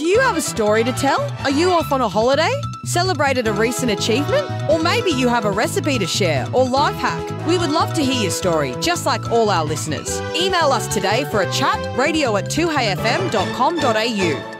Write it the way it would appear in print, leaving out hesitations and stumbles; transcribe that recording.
you have a story to tell? Are you off on a holiday? Celebrated a recent achievement? Or maybe you have a recipe to share or life hack. We would love to hear your story, just like all our listeners. Email us today for a chat, radio@2heyfm.com.au.